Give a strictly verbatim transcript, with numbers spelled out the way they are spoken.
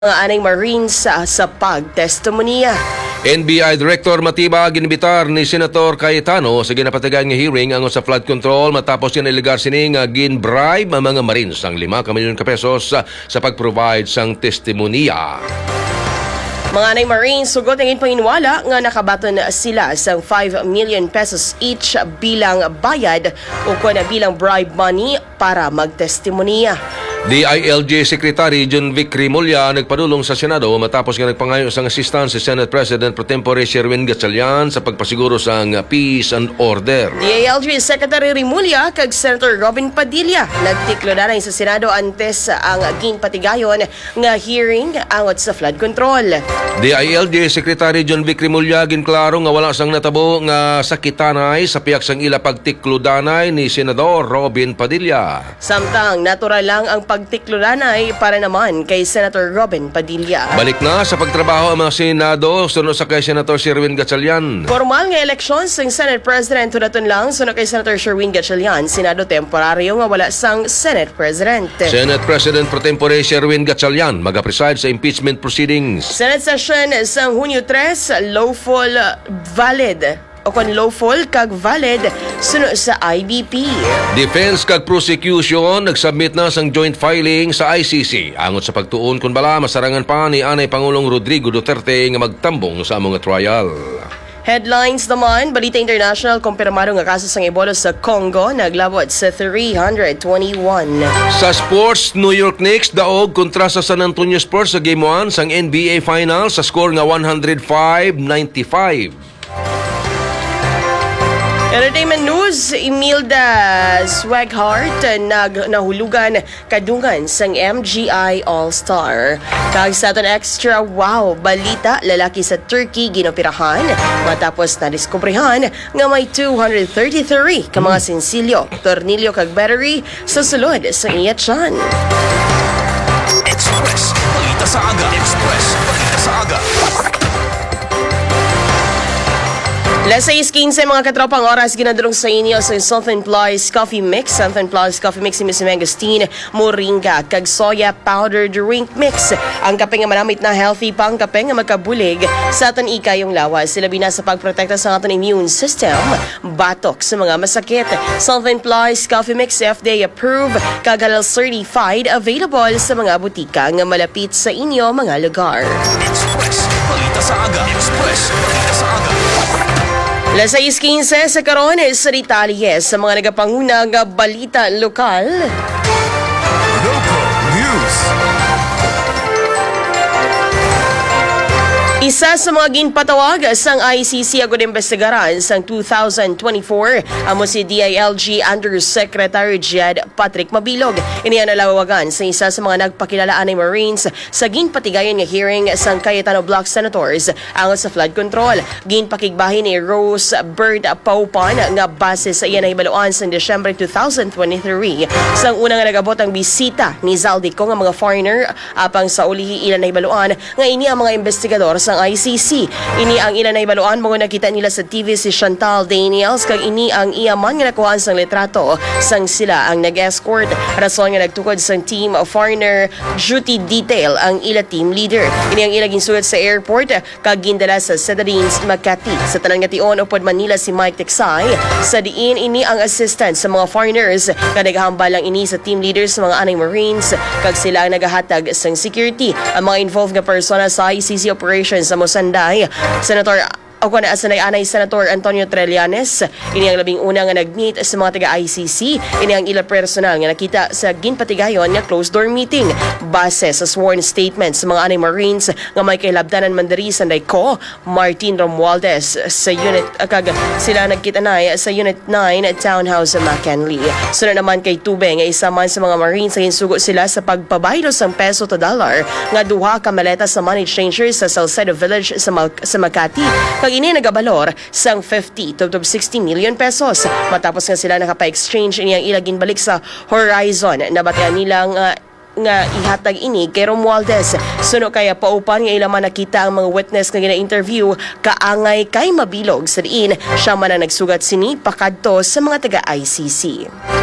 mga anay Marines sa, sa pagtestimonya. N B I Director Matiba ginibitar ni Senator Cayetano sa ginapatagan nga hearing angon sa flood control matapos yan iligar sining uh, gin-bribe ang mga Marines ang lima ka milyon ka pesos uh, sa pag-provide sang testimonya. Mga anay Marines, sugot ang inpanginwala nga nakabaton sila sa five million pesos each bilang bayad o kuna bilang bribe money para magtestimonya. D I L G Secretary John Vic Rimulya nagpadulong sa Senado matapos nga nagpangayo sang assistant si Senate President Pro Tempore Sherwin Gatchalian sa pagpasiguro sang peace and order. D I L G Secretary Rimulya kag Senator Robin Padilla nagtiklo na sa Senado antes ang ginpatigayon nga hearing angot sa flood control. D I L G Secretary John Vic Rimulya ginklaro nga wala sang natabo nga sakitanay sa piyak sang ila pagtiklodanay ni Senador Robin Padilla. Samtang natural lang ang pagtiklodanay para naman kay Senator Robin Padilla. Balik na sa pagtrabaho ang mga Senado sunod sa kay Senator Sherwin Gatchalian. Formal nga eleksyon sang Senate President tunaton lang sunod kay Senator Sherwin Gatchalian, Senado temporaryo nga wala sang Senate President. Senate President Pro Tempore Sherwin Gatchalian magapreside sa impeachment proceedings. Senate session sang Hunyo tres, lawful valid o kon lawful kag valid sunod sa I B P. Defense kag prosecution nagsubmit na sang joint filing sa I C C angot sa pagtuon kun bala masarangan pa ni anay Pangulong Rodrigo Duterte nga magtambong sa among trial. Headlines naman, Balita International, kumpirmado nga kaso sang Ebola sa Congo naglabot sa three hundred twenty-one. Sa sports, New York Knicks daog kontra sa San Antonio Spurs sa Game one sang N B A Finals sa score nga one oh five ninety-five. Entertainment news, Imelda Swaghart nag nahulugan kadungan sang M G I All-Star. Kag sa aton extra, wow, balita, lalaki sa Turkey ginoperahan matapos na-diskubrihan nga may two hundred thirty-three ka mga sensilyo, tornilyo kag battery sa sulod sa iya tiyan. Express, balita sa aga. Express, balita sa aga. Las sais quince mga katropang oras ginadulong sa inyo sa Southern Plus Coffee Mix. Southern Plus Coffee Mix si Miss Mangosteen, Moringa, kag soya powder drink mix. Ang kape nga manamit na healthy pang kape nga makabulig sa aton ikayong lawas. Sila bina sa pagprotekta sa aton immune system, batok sa mga masakit. Southern Plus Coffee Mix F D A approved, kag halal certified, available sa mga butika nga malapit sa inyo mga lugar. Express, balita sa aga. Express, balita sa aga. Las sais quince sa karon sa detalye sa mga nagapangunang balita lokal. Local news. Isa sa mga ginpatawag sang I C C agud imbestigaran sang two thousand twenty-four amo si D I L G Undersecretary Jed Patrick Mabilog. Ini ang nalawagan sa isa sa mga nagpakilalaan ni Marines sa ginpatigayon nga hearing sang Cayetano Block Senators angon sa flood control. Ginpakigbahin ni Rose Bird Paupan nga base sa iyan na hibaluan sa Desyembre two thousand twenty-three. Sang una nga nagabot ang bisita ni Zaldico nga mga foreigner apang sa ulihi ilan na hibaluan nga ini ang mga investigador sa I C C. Ini ang ilan na ibaluan mga nakita nila sa T V si Chantal Daniels kag ini ang iyaman nga nakuhaan sang litrato sang sila ang nag-escort. Rason nga nagtukod sang team of foreigner duty detail ang ila team leader. Ini ang ilang ginsulat sa airport kag gindala sa Cedrines, Makati. Sa tanan nga tion upod Manila si Mike Texay. Sa diin ini ang assistant sa mga foreigners nga naghahambal lang ini sa team leaders sa mga anay Marines kag sila ang nagahatag sang security. Ang mga involved nga persona sa I C C operation sa Mosanday, Senator o kung naasanay anay Senator Antonio Trillanes, ini ang labing una nga nag-meet sa mga taga-I C C. Ini ang ila personal nga nakita sa ginpatigayon nga closed-door meeting. Base sa sworn statement sa mga anay Marines nga may kailabdanan mandari sa Dayco, Martin Romualdez sa unit, kag sila nagkita na sa Unit nine Townhouse sa McKinley. Sunod naman kay Tube nga isa man sa mga Marines nga hinsugo sila sa pagpabaylo sang peso to dollar nga duha ka maleta sa money changers sa Salcedo Village sa, Mal- sa Makati. Kag ini nagabalor sang fifty to sixty million pesos. Matapos nga sila nakapa-exchange ini ang ilagin balik sa Horizon. Nabatean nilang uh, nga ihatag ini kay Romualdez. Suno kaya paupan nga ilaman nakita ang mga witness nga gina-interview kaangay kay Mabilog sa diin siya man ang nagsugat sini pakadto sa mga taga-I C C.